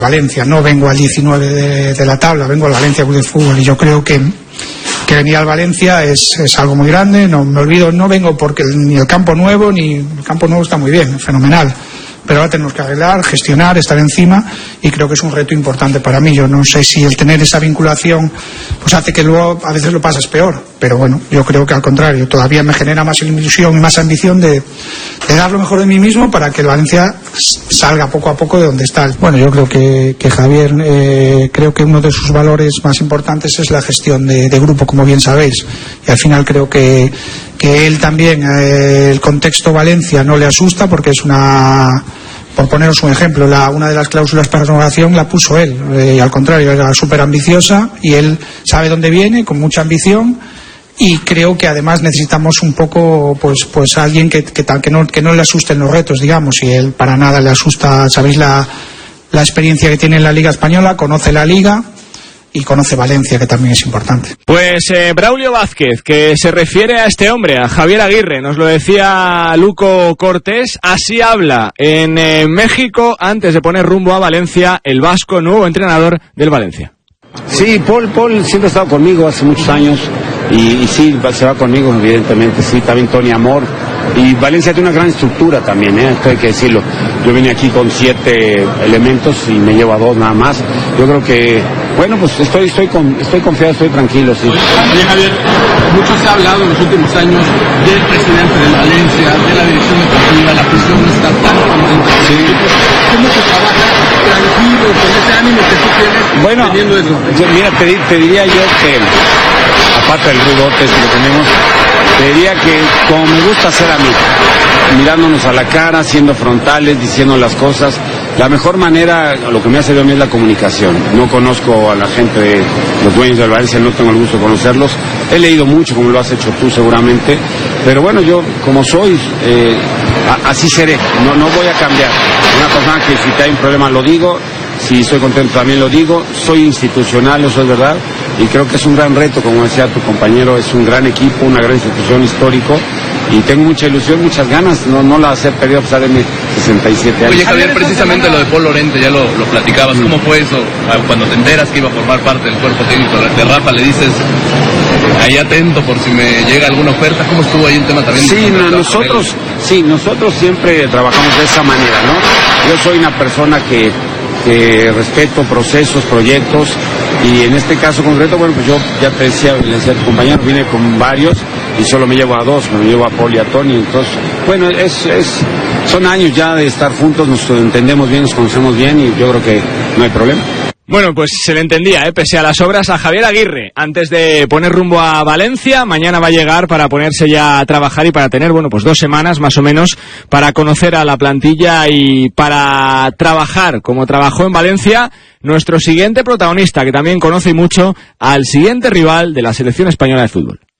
Valencia, no vengo al 19 de la tabla, vengo al Valencia Club de Fútbol, y yo creo que venir al Valencia es algo muy grande. No me olvido, no vengo porque ni el campo nuevo está muy bien, fenomenal, pero ahora tenemos que arreglar, gestionar, estar encima, y creo que es un reto importante para mí. Yo no sé si el tener esa vinculación pues hace que luego a veces lo pases peor, pero bueno, yo creo que al contrario, todavía me genera más ilusión y más ambición de dar lo mejor de mí mismo para que el Valencia salga poco a poco de donde está. Bueno, yo creo que Javier, creo que uno de sus valores más importantes es la gestión de grupo, como bien sabéis, y al final creo que él también, el contexto Valencia no le asusta, porque es por poneros un ejemplo, una de las cláusulas para renovación la puso él, y al contrario, era súper ambiciosa, y él sabe dónde viene, con mucha ambición, y creo que además necesitamos un poco pues alguien que no le asusten los retos, digamos, y él para nada le asusta. Sabéis la experiencia que tiene en la Liga Española, conoce la Liga y conoce Valencia, que también es importante. Pues Braulio Vázquez, que se refiere a este hombre, a Javier Aguirre, nos lo decía Luco Cortés, así habla en México antes de poner rumbo a Valencia el vasco, nuevo entrenador del Valencia. Sí, Paul siempre ha estado conmigo hace muchos años, y sí, se va conmigo, evidentemente, sí, también Tony Amor, y Valencia tiene una gran estructura también, esto hay que decirlo. Yo vine aquí con 7 elementos y me llevo a 2 nada más. Yo creo que, bueno, pues estoy confiado, estoy tranquilo, sí. Oye, Javier, mucho se ha hablado en los últimos años del presidente de Valencia, de la dirección deportiva, la presión no está tan contenta. Sí. ¿Cómo se trabaja tranquilo, con ese ánimo que tú tienes, bueno, teniendo eso? Mira, te diría yo que, aparte del rudote que tenemos, te diría que como me gusta hacer a mí, mirándonos a la cara, siendo frontales, diciendo las cosas, la mejor manera, lo que me hace bien a mí es la comunicación. No conozco a la gente de los dueños del Valencia, no tengo el gusto de conocerlos, he leído mucho, como lo has hecho tú seguramente, pero bueno, yo como soy, así seré, no voy a cambiar. Una persona que si hay un problema lo digo, si estoy contento también lo digo, soy institucional, eso es verdad, y creo que es un gran reto, como decía tu compañero, es un gran equipo, una gran institución histórico, y tengo mucha ilusión, muchas ganas, no las he perdido a pesar de mis 67 años. Oye, Javier, precisamente lo de Paul Lorente, ya lo platicabas, ¿cómo fue eso? Cuando te enteras que iba a formar parte del cuerpo técnico de Rafa, le dices, ahí atento por si me llega alguna oferta, ¿cómo estuvo ahí el tema también? Sí, nosotros siempre trabajamos de esa manera, ¿no? Yo soy una persona que respeto procesos, proyectos, y en este caso concreto, bueno, pues yo ya te decía, le decía a tu compañero, vine con varios y solo me llevo a 2, me llevo a Paul y a Tony, entonces, bueno, son años ya de estar juntos, nos entendemos bien, nos conocemos bien, y yo creo que no hay problema. Bueno, pues se le entendía, pese a las obras, a Javier Aguirre, antes de poner rumbo a Valencia. Mañana va a llegar para ponerse ya a trabajar y para tener, bueno, pues 2 semanas más o menos para conocer a la plantilla y para trabajar como trabajó en Valencia nuestro siguiente protagonista, que también conoce mucho al siguiente rival de la selección española de fútbol.